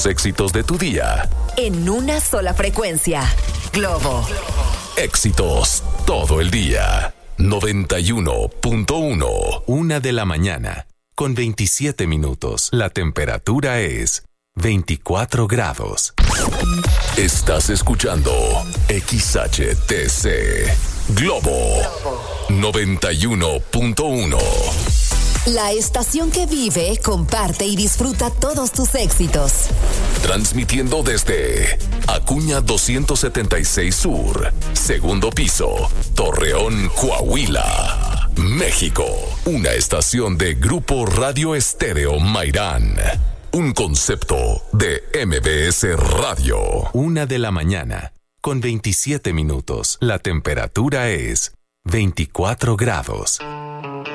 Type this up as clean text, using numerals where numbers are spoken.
los éxitos de tu día. En una sola frecuencia. Globo. Éxitos todo el día. 91.1. 1 a.m, con 27 minutos. La temperatura es 24 grados. Estás escuchando XHTC Globo 91.1. La estación que vive, comparte y disfruta todos tus éxitos. Transmitiendo desde Acuña 276 Sur, segundo piso, Torreón, Coahuila, México. Una estación de Grupo Radio Estéreo Mairán. Un concepto de MBS Radio. 1 a.m, con 27 minutos. La temperatura es 24 grados.